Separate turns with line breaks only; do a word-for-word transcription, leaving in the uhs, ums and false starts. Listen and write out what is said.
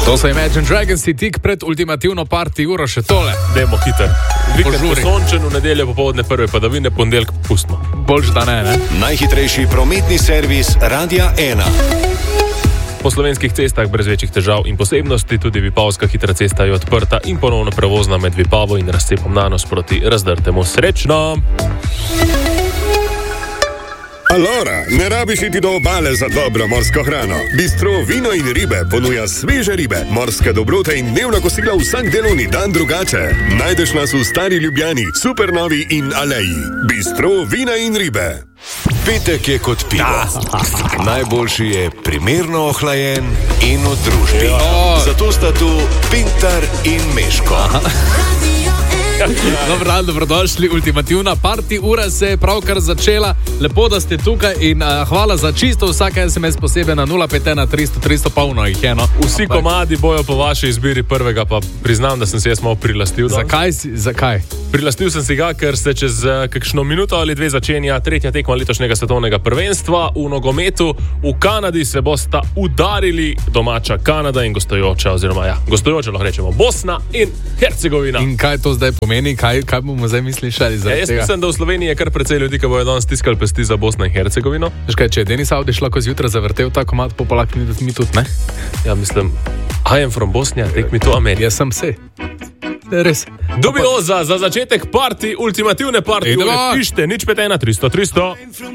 To so Imagine Dragons tik pred ultimativno party uro še tole.
Dajmo hiter. Vikend bo sončen, v nedeljo popoldne prve padavine, ponedeljek pustimo.
Boljš da ne, ne?
Najhitrejši prometni servis Radia ena.
Po slovenskih cestah brez večjih težav in posebnosti, tudi Vipavska hitra cesta je odprta in ponovno prevozna med Vipavo in razcepom Nanos proti Razdrtemu. Srečno!
Alora, ne rabiš iti do obale za dobro morsko hrano. Bistro Vino in ribe ponuja sveže ribe, morske dobrote in dnevna kosila vsak delovni dan drugače. Najdeš nas v Stari Ljubljani, Supernovi in Aleji. Bistro Vina in ribe.
Petek je kot pivo. Najboljši je primerno ohlajen in v družbi. Zato sta tu Pintar in Meško.
Dobro dan, dobrodošli, ultimativna party ura se je pravkar začela. Lepo, da ste tukaj in uh, hvala za čisto vsak es em es posebej na nula pet ena tristo tristo, polno jih je, no.
Vsi Ampak... komadi bojo po vaši izbiri prvega, pa priznam, da sem se jaz malo prilastil.
Zakaj si, zakaj?
Prilastil sem si ga, ker se čez uh, kakšno minuto ali dve začenja tretja tekma letošnjega svetovnega prvenstva v nogometu. V Kanadi se bosta udarili domača Kanada in gostujoča, oziroma ja, gostujoča lahko rečemo Bosna in Hercegovina.
In kaj to zdaj pomeni? Kaj, kaj bomo zdaj mislili za
ja, jaz tega? Mislim, da v Sloveniji je kar precej ljudi, ki bojo danes stiskali pesti za Bosno in Hercegovino.
Veš kaj, če je Denis Avdić lahko zjutraj zavrtel ta komad po polak minut, mi tudi, ne?
Ja, mislim, I am from Bosnia, take me to America.
Jaz sem se. Res.
Dubioza za začetek party, ultimativne party, pište, nič pet ena tristo tristo.